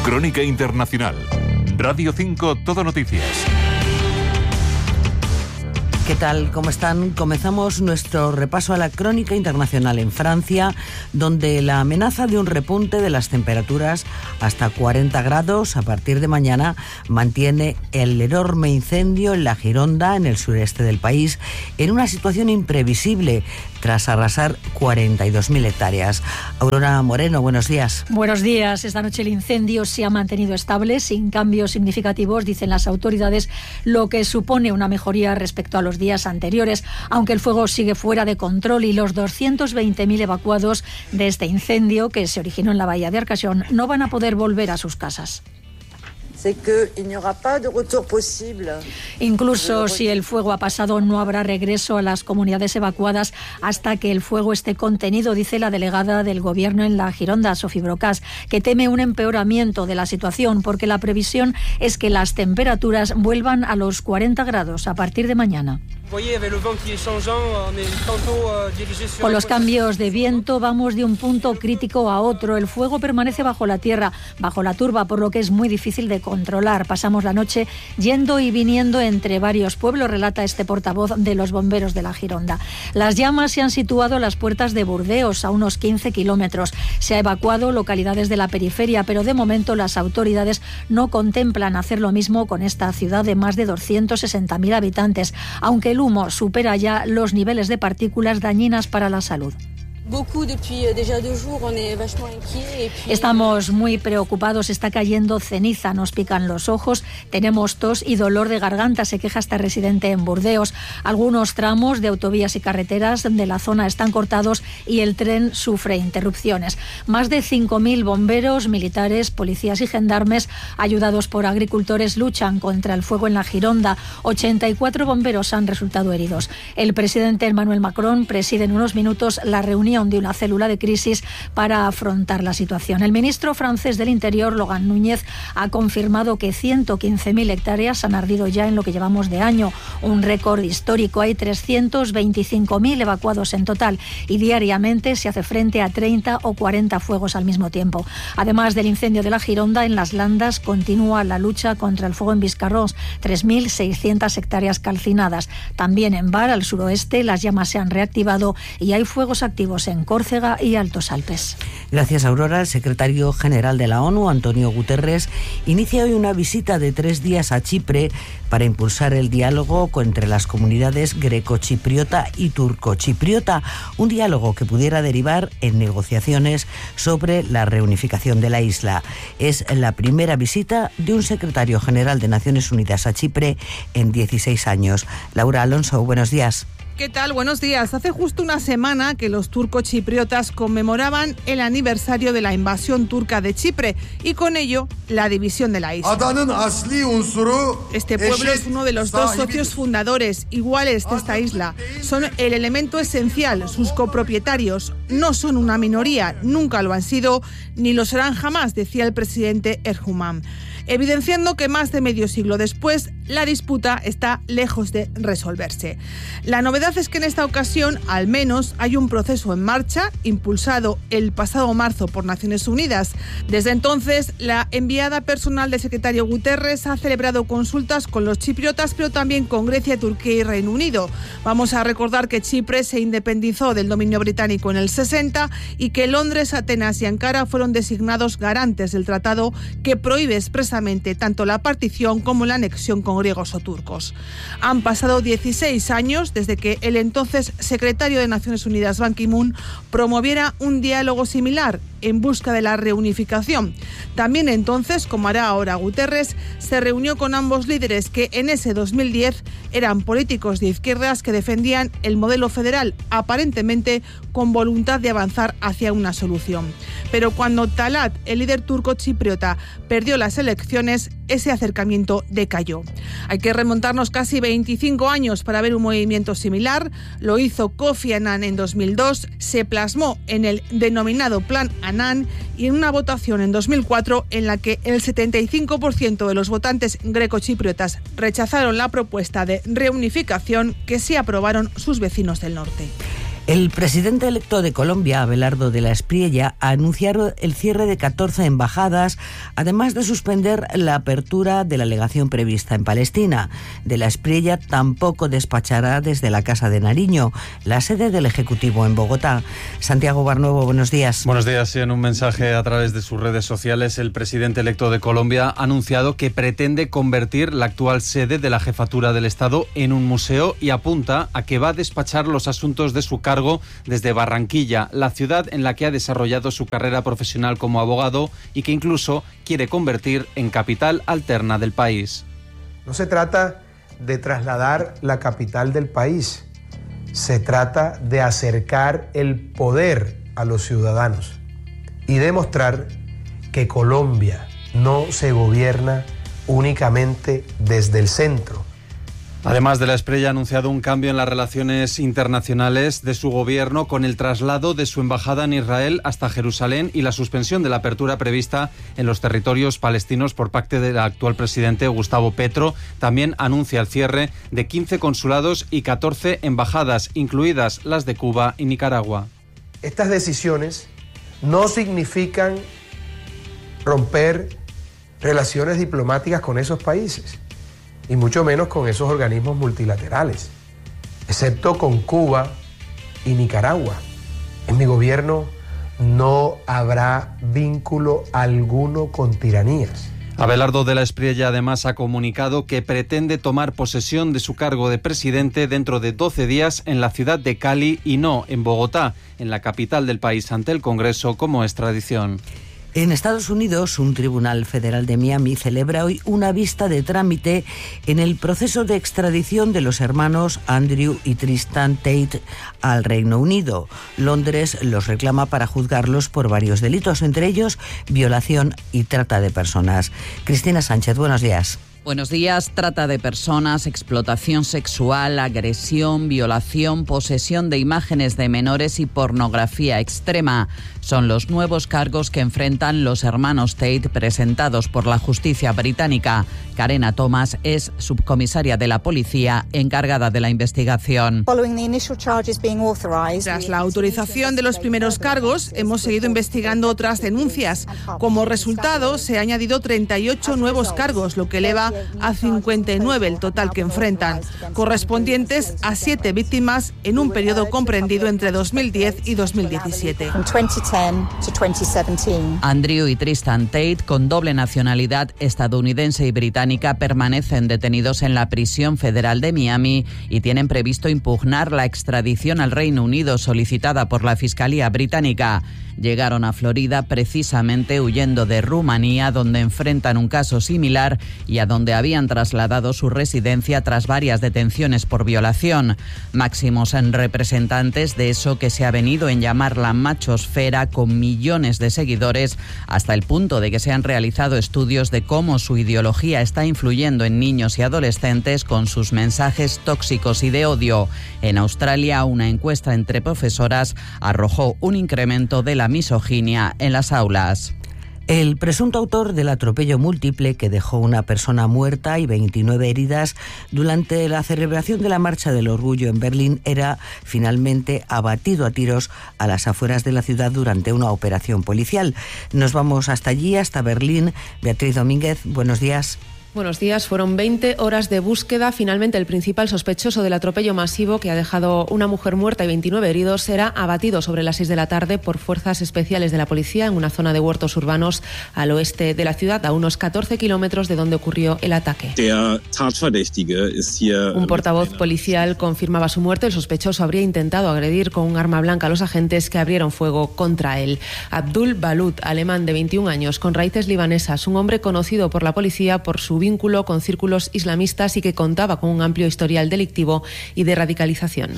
Crónica Internacional. Radio 5 Todo Noticias. ¿Qué tal? ¿Cómo están? Comenzamos nuestro repaso a la crónica internacional en Francia, donde la amenaza de un repunte de las temperaturas hasta 40 grados a partir de mañana mantiene el enorme incendio en la Gironda, en el sureste del país, en una situación imprevisible tras arrasar 42.000 hectáreas. Aurora Moreno, buenos días. Buenos días. Esta noche el incendio se ha mantenido estable, sin cambios significativos, dicen las autoridades, lo que supone una mejoría respecto a los días anteriores, aunque el fuego sigue fuera de control y los 220.000 evacuados de este incendio, que se originó en la bahía de Arcachon, no van a poder volver a sus casas. Incluso si el fuego ha pasado, no habrá regreso a las comunidades evacuadas hasta que el fuego esté contenido, dice la delegada del gobierno en la Gironda, Sophie Brocas, que teme un empeoramiento de la situación porque la previsión es que las temperaturas vuelvan a los 40 grados a partir de mañana. Con los cambios de viento vamos de un punto crítico a otro. El fuego permanece bajo la tierra, bajo la turba, por lo que es muy difícil de controlar. Pasamos la noche yendo y viniendo entre varios pueblos, relata este portavoz de los bomberos de la Gironda. Las llamas se han situado a las puertas de Burdeos, a unos 15 kilómetros. Se ha evacuado localidades de la periferia, pero de momento las autoridades no contemplan hacer lo mismo con esta ciudad de más de 260.000 habitantes, aunque el humo supera ya los niveles de partículas dañinas para la salud. Estamos muy preocupados, está cayendo ceniza, nos pican los ojos, tenemos tos y dolor de garganta, se queja esta residente en Burdeos. Algunos tramos de autovías y carreteras de la zona están cortados y el tren sufre interrupciones. Más de 5.000 bomberos, militares, policías y gendarmes, ayudados por agricultores, luchan contra el fuego en la Gironda. 84 bomberos han resultado heridos. El presidente Emmanuel Macron preside en unos minutos la reunión de una célula de crisis para afrontar la situación. El ministro francés del Interior, Laurent Núñez, ha confirmado que 115.000 hectáreas han ardido ya en lo que llevamos de año, un récord histórico. Hay 325.000 evacuados en total y diariamente se hace frente a 30 o 40 fuegos al mismo tiempo. Además del incendio de la Gironda, en las Landas continúa la lucha contra el fuego en Biscarrosse, 3.600 hectáreas calcinadas. También en Var, al suroeste, las llamas se han reactivado y hay fuegos activos en Córcega y Altos Alpes. Gracias, Aurora. El secretario general de la ONU, Antonio Guterres, inicia hoy una visita de 3 días a Chipre para impulsar el diálogo entre las comunidades grecochipriota y turcochipriota, un diálogo que pudiera derivar en negociaciones sobre la reunificación de la isla. Es la primera visita de un secretario general de Naciones Unidas a Chipre en 16 años. Laura Alonso, buenos días. ¿Qué tal? Buenos días. Hace justo una semana que los turcochipriotas conmemoraban el aniversario de la invasión turca de Chipre y con ello la división de la isla. Este pueblo es uno de los 2 socios fundadores iguales de esta isla. Son el elemento esencial, sus copropietarios. No son una minoría, nunca lo han sido, ni lo serán jamás, decía el presidente Erdogan, evidenciando que más de medio siglo después la disputa está lejos de resolverse. La novedad es que en esta ocasión, al menos, hay un proceso en marcha, impulsado el pasado marzo por Naciones Unidas. Desde entonces, la enviada personal del secretario Guterres ha celebrado consultas con los chipriotas, pero también con Grecia, Turquía y Reino Unido. Vamos a recordar que Chipre se independizó del dominio británico en el 60 y que Londres, Atenas y Ankara fueron designados garantes del tratado que prohíbe expresamente tanto la partición como la anexión con griegos o turcos. Han pasado 16 años desde que el entonces secretario de Naciones Unidas, Ban Ki-moon, promoviera un diálogo similar en busca de la reunificación. También entonces, como hará ahora Guterres, se reunió con ambos líderes que en ese 2010 eran políticos de izquierdas que defendían el modelo federal, aparentemente con voluntad de avanzar hacia una solución. Pero cuando Talat, el líder turco chipriota, perdió las elecciones, ese acercamiento decayó. Hay que remontarnos casi 25 años para ver un movimiento similar. Lo hizo Kofi Annan en 2002, se plasmó en el denominado Plan Annan y en una votación en 2004 en la que el 75% de los votantes grecochipriotas rechazaron la propuesta de reunificación que sí aprobaron sus vecinos del norte. El presidente electo de Colombia, Abelardo de la Espriella, ha anunciado el cierre de 14 embajadas, además de suspender la apertura de la legación prevista en Palestina. De la Espriella tampoco despachará desde la Casa de Nariño, la sede del Ejecutivo en Bogotá. Santiago Barnuevo, buenos días. Buenos días. En un mensaje a través de sus redes sociales, el presidente electo de Colombia ha anunciado que pretende convertir la actual sede de la Jefatura del Estado en un museo y apunta a que va a despachar los asuntos de su cargo desde Barranquilla, la ciudad en la que ha desarrollado su carrera profesional como abogado y que incluso quiere convertir en capital alterna del país. No se trata de trasladar la capital del país, se trata de acercar el poder a los ciudadanos y demostrar que Colombia no se gobierna únicamente desde el centro. Además de la Espriella, ha anunciado un cambio en las relaciones internacionales de su gobierno con el traslado de su embajada en Israel hasta Jerusalén y la suspensión de la apertura prevista en los territorios palestinos por parte del actual presidente Gustavo Petro. También anuncia el cierre de 15 consulados y 14 embajadas, incluidas las de Cuba y Nicaragua. Estas decisiones no significan romper relaciones diplomáticas con esos países, y mucho menos con esos organismos multilaterales, excepto con Cuba y Nicaragua. En mi gobierno no habrá vínculo alguno con tiranías. Abelardo de la Espriella además ha comunicado que pretende tomar posesión de su cargo de presidente dentro de 12 días en la ciudad de Cali y no en Bogotá, en la capital del país, ante el Congreso, como es tradición. En Estados Unidos, un tribunal federal de Miami celebra hoy una vista de trámite en el proceso de extradición de los hermanos Andrew y Tristan Tate al Reino Unido. Londres los reclama para juzgarlos por varios delitos, entre ellos violación y trata de personas. Cristina Sánchez, buenos días. Buenos días. Trata de personas, explotación sexual, agresión, violación, posesión de imágenes de menores y pornografía extrema. Son los nuevos cargos que enfrentan los hermanos Tate presentados por la justicia británica. Karena Thomas es subcomisaria de la policía encargada de la investigación. Tras la autorización de los primeros cargos, hemos seguido investigando otras denuncias. Como resultado, se han añadido 38 nuevos cargos, lo que eleva a 59 el total que enfrentan, correspondientes a 7 víctimas en un periodo comprendido entre 2010 y 2017. Andrew y Tristan Tate, con doble nacionalidad estadounidense y británica, permanecen detenidos en la prisión federal de Miami y tienen previsto impugnar la extradición al Reino Unido solicitada por la Fiscalía británica. Llegaron a Florida precisamente huyendo de Rumanía, donde enfrentan un caso similar y a donde habían trasladado su residencia tras varias detenciones por violación. Máximos representantes de eso que se ha venido en llamar la machosfera, con millones de seguidores, hasta el punto de que se han realizado estudios de cómo su ideología está influyendo en niños y adolescentes con sus mensajes tóxicos y de odio. En Australia, una encuesta entre profesoras arrojó un incremento de la misoginia en las aulas. El presunto autor del atropello múltiple que dejó una persona muerta y 29 heridas durante la celebración de la Marcha del Orgullo en Berlín era finalmente abatido a tiros a las afueras de la ciudad durante una operación policial. Nos vamos hasta allí, hasta Berlín. Beatriz Domínguez, buenos días. Buenos días. Fueron 20 horas de búsqueda. Finalmente, el principal sospechoso del atropello masivo que ha dejado una mujer muerta y 29 heridos será abatido sobre las 6 de la tarde por fuerzas especiales de la policía en una zona de huertos urbanos al oeste de la ciudad, a unos 14 kilómetros de donde ocurrió el ataque. Un portavoz policial confirmaba su muerte. El sospechoso habría intentado agredir con un arma blanca a los agentes que abrieron fuego contra él. Abdul Balut, alemán de 21 años, con raíces libanesas, un hombre conocido por la policía por su vínculo con círculos islamistas y que contaba con un amplio historial delictivo y de radicalización.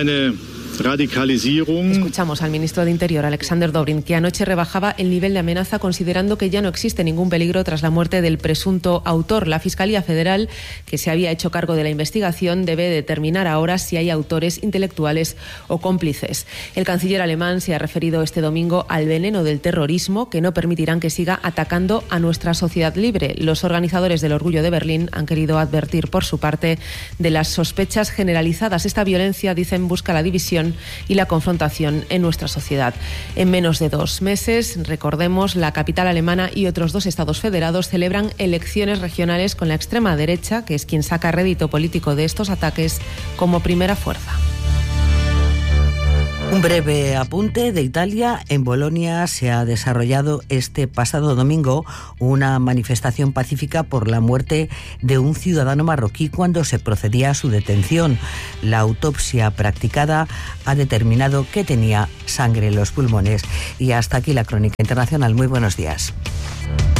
Escuchamos al ministro de Interior, Alexander Dobrin, que anoche rebajaba el nivel de amenaza considerando que ya no existe ningún peligro tras la muerte del presunto autor. La Fiscalía Federal, que se había hecho cargo de la investigación, debe determinar ahora si hay autores intelectuales o cómplices. El canciller alemán se ha referido este domingo al veneno del terrorismo que no permitirán que siga atacando a nuestra sociedad libre. Los organizadores de los Orgullo de Berlín han querido advertir por su parte de las sospechas generalizadas. Esta violencia, dicen, busca la división y la confrontación en nuestra sociedad. En menos de 2 meses, recordemos, la capital alemana y otros 2 estados federados celebran elecciones regionales con la extrema derecha, que es quien saca rédito político de estos ataques, como primera fuerza. Un breve apunte de Italia. En Bolonia se ha desarrollado este pasado domingo una manifestación pacífica por la muerte de un ciudadano marroquí cuando se procedía a su detención. La autopsia practicada ha determinado que tenía sangre en los pulmones. Y hasta aquí la crónica internacional. Muy buenos días.